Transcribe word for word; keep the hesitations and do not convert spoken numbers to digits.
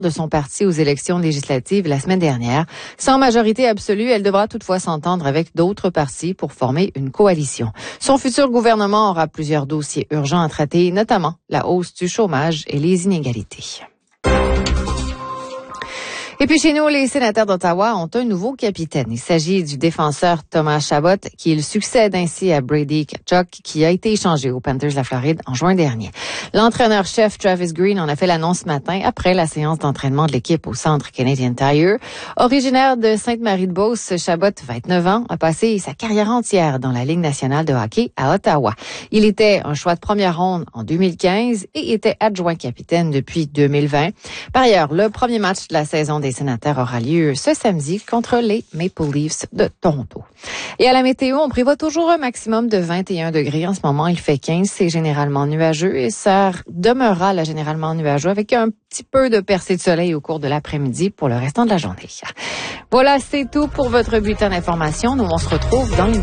de son parti aux élections législatives la semaine dernière. Sans majorité absolue, elle devra toutefois s'entendre avec d'autres partis pour former une coalition. Son futur gouvernement aura plusieurs dossiers urgents à traiter, notamment la hausse du chômage et les inégalités. Et puis chez nous, les sénateurs d'Ottawa ont un nouveau capitaine. Il s'agit du défenseur Thomas Chabot, qui le succède ainsi à Brady Tkachuk, qui a été échangé aux Panthers de la Floride en juin dernier. L'entraîneur-chef Travis Green en a fait l'annonce ce matin après la séance d'entraînement de l'équipe au centre Canadian Tire. Originaire de Sainte-Marie-de-Beauce, Chabot, vingt-neuf ans, a passé sa carrière entière dans la Ligue nationale de hockey à Ottawa. Il était un choix de première ronde en deux mille quinze et était adjoint capitaine depuis deux mille vingt. Par ailleurs, le premier match de la saison des sénateurs aura lieu ce samedi contre les Maple Leafs de Toronto. Et à la météo, on prévoit toujours un maximum de vingt et un degrés. En ce moment, il fait quinze. C'est généralement nuageux et ça demeurera là, généralement nuageux avec un petit peu de percée de soleil au cours de l'après-midi pour le restant de la journée. Voilà, c'est tout pour votre bulletin d'information. Nous, on se retrouve dans une